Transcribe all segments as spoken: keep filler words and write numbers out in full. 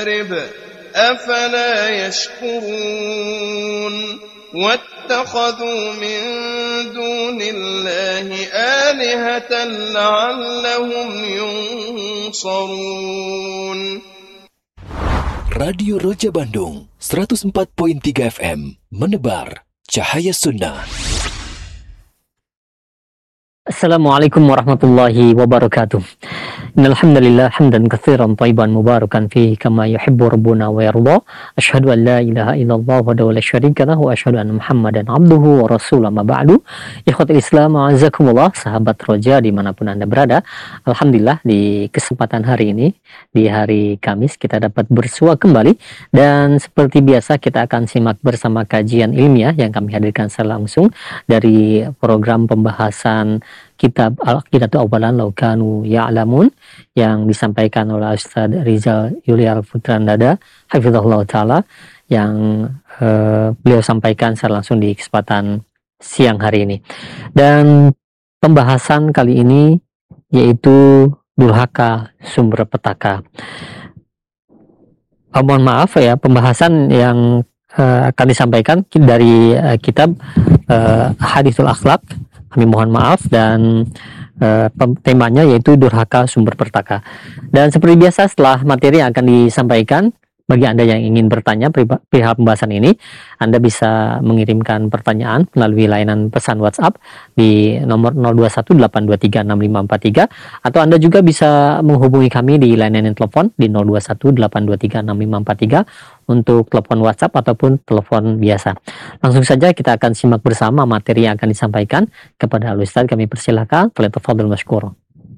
أفلا يشكرون واتخذوا من دون الله آلهة لعلهم ينصرون. Radio Roja Bandung seratus empat koma tiga F M menebar cahaya sunnah. Assalamualaikum warahmatullahi wabarakatuh. Innal hamdalillah hamdan katsiran thayyiban mubarakan fihi kama yuhibbu rabbuna wa yarda. Asyhadu an la ilaha illallah wahdahu la syarika lahu wa asyhadu anna Muhammadan abduhu wa rasuluhu ma ba'du. Ikhwatul Islam, a'azakumullah, sahabat Roja dimanapun Anda berada. Alhamdulillah di kesempatan hari ini, di hari Kamis, kita dapat bersua kembali, dan seperti biasa kita akan simak bersama kajian ilmiah yang kami hadirkan secara langsung dari program pembahasan kitab Al-Aqidatu Awalan Law Kanu Ya'lamun yang disampaikan oleh Ustaz Rizal Yuliar Putrandada hafizahullah ta'ala, yang uh, beliau sampaikan secara langsung di kesempatan siang hari ini. Dan pembahasan kali ini yaitu durhaka sumber petaka. Oh, mohon maaf ya, pembahasan yang uh, akan disampaikan dari uh, kitab uh, Hadithul Akhlaq. Kami mohon maaf, dan uh, temanya yaitu durhaka sumber petaka. Dan seperti biasa, setelah materi yang akan disampaikan, bagi Anda yang ingin bertanya perihal pembahasan ini, Anda bisa mengirimkan pertanyaan melalui layanan pesan WhatsApp di nomor nol dua satu delapan dua tiga enam lima empat tiga, atau Anda juga bisa menghubungi kami di layanan telepon di nol dua satu delapan dua tiga enam lima empat tiga untuk telepon WhatsApp ataupun telepon biasa. Langsung saja kita akan simak bersama materi yang akan disampaikan kepada Al-Ustaz. Kami persilakan, falyatafadhal mashkura.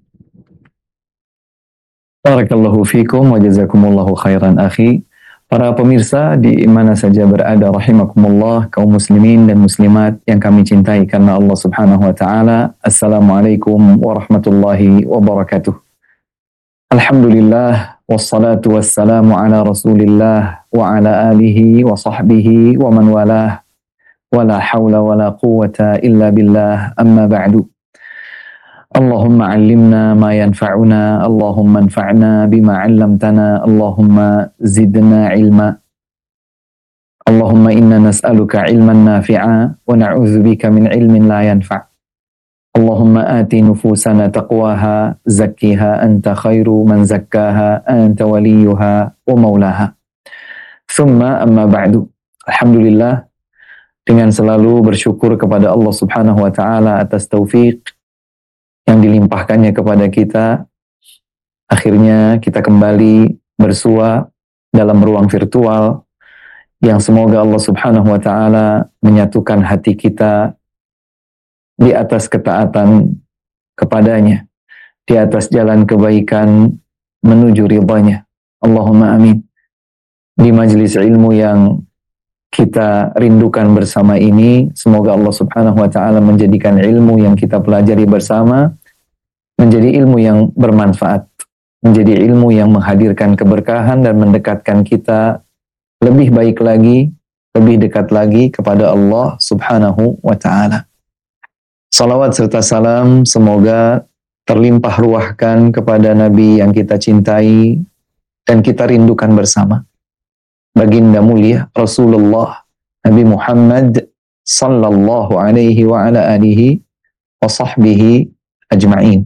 Barakallahu fikum wa jazakumullahu khairan akhi. Para pemirsa di mana saja berada, rahimakumullah, kaum muslimin dan muslimat yang kami cintai karena Allah Subhanahu wa taala. Assalamualaikum warahmatullahi wabarakatuh. Alhamdulillah wassalatu wassalamu ala Rasulillah wa ala alihi wa sahbihi wa man walah. Wala hawla wala quwwata illa billah, amma ba'du. Allahumma 'allimna ma yanfa'una, Allahumma anfa'na bima 'allamtana, Allahumma zidna 'ilma. Allahumma inna nas'aluka 'ilman nafi'a wa na'udzubika min 'ilmin la yanfa'. Allahumma ati nufusana taqwaha, zakkiha anta khairu man zakkaha, anta waliyuha wa maulaha. Thumma amma ba'du. Alhamdulillah, dengan selalu bersyukur kepada Allah Subhanahu wa taala atas taufik yang dilimpahkannya kepada kita, akhirnya kita kembali bersua dalam ruang virtual yang semoga Allah Subhanahu wa taala menyatukan hati kita di atas ketaatan kepadanya, di atas jalan kebaikan menuju ridhanya. Allahumma amin. Di majelis ilmu yang kita rindukan bersama ini, semoga Allah Subhanahu wa taala menjadikan ilmu yang kita pelajari bersama menjadi ilmu yang bermanfaat, menjadi ilmu yang menghadirkan keberkahan dan mendekatkan kita lebih baik lagi, lebih dekat lagi kepada Allah Subhanahu wa taala. Salawat serta salam semoga terlimpah ruahkan kepada Nabi yang kita cintai dan kita rindukan bersama, baginda mulia Rasulullah Nabi Muhammad sallallahu alaihi wa ala alihi wa sahbihi ajma'in.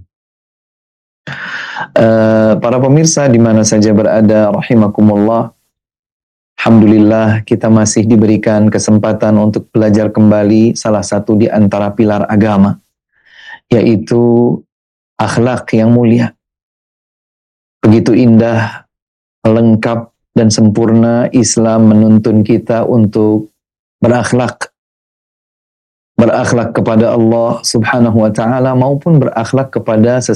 Uh, para pemirsa di mana saja berada, rahimakumullah, alhamdulillah kita masih diberikan kesempatan untuk belajar kembali salah satu di antara pilar agama, yaitu akhlak yang mulia. Begitu indah, lengkap dan sempurna Islam menuntun kita untuk berakhlak. Berakhlak kepada Allah Subhanahu wa taala maupun berakhlak kepada